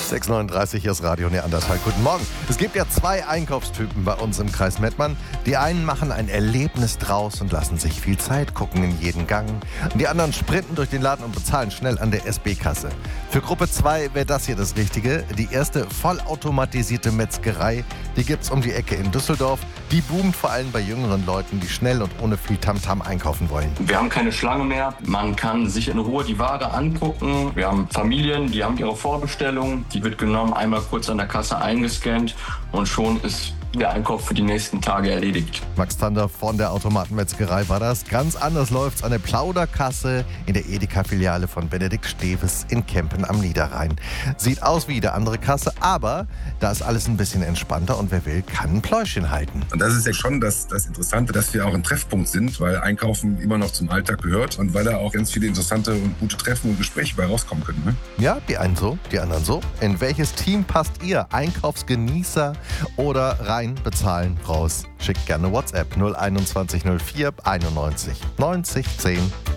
6:39 hier ist Radio Neandertal. Guten Morgen. Es gibt ja 2 Einkaufstypen bei uns im Kreis Mettmann. Die einen machen ein Erlebnis draus und lassen sich viel Zeit, gucken in jeden Gang. Und die anderen sprinten durch den Laden und bezahlen schnell an der SB-Kasse. Für Gruppe 2 wäre das hier das Richtige. Die erste vollautomatisierte Metzgerei, die gibt's um die Ecke in Düsseldorf. Die boomt vor allem bei jüngeren Leuten, die schnell und ohne viel Tamtam einkaufen wollen. Wir haben keine Schlange mehr. Man kann sich in Ruhe die Ware angucken. Wir haben Familien, die haben ihre Vorbestellung. Die wird genommen, einmal kurz an der Kasse eingescannt und schon ist der Einkauf für die nächsten Tage erledigt. Max Tander von der Automatenmetzgerei war das. Ganz anders läuft's an der Plauderkasse in der Edeka-Filiale von Benedikt Steves in Kempen am Niederrhein. Sieht aus wie jede andere Kasse, aber da ist alles ein bisschen entspannter und wer will, kann ein Pläuschen halten. Und das ist ja schon das Interessante, dass wir auch ein Treffpunkt sind, weil Einkaufen immer noch zum Alltag gehört und weil da auch ganz viele interessante und gute Treffen und Gespräche bei rauskommen können. Ne? Ja, die einen so, die anderen so. In welches Team passt ihr? Einkaufsgenießer oder rein bezahlen raus? Schickt gerne WhatsApp 02104 91 90 10.